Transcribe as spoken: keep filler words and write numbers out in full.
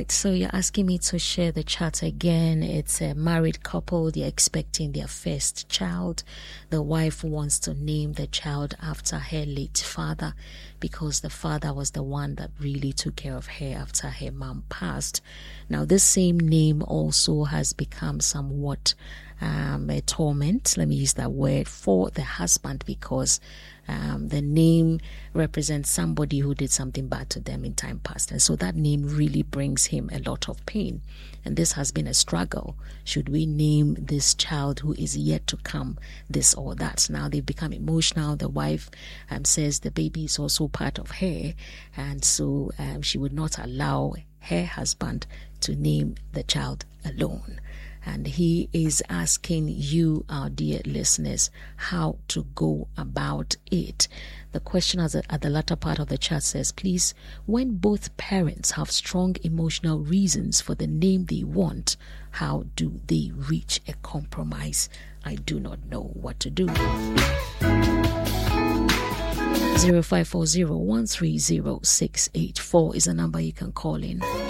right, so you're asking me to share the chat again. It's a married couple. They're expecting their first child. The wife wants to name the child after her late father because the father was the one that really took care of her after her mom passed. Now, this same name also has become somewhat um, a torment, let me use that word, for the husband because Um, the name represents somebody who did something bad to them in time past. And so that name really brings him a lot of pain. And this has been a struggle. Should we name this child who is yet to come this or that? Now they've become emotional. The wife um, says the baby is also part of her. And so um, she would not allow her husband to name the child alone. And he is asking you, our dear listeners, how to go about it. The question at the, at the latter part of the chat says, please, when both parents have strong emotional reasons for the name they want, how do they reach a compromise? I do not know what to do. zero five four zero one three zero six eight four is a number you can call in.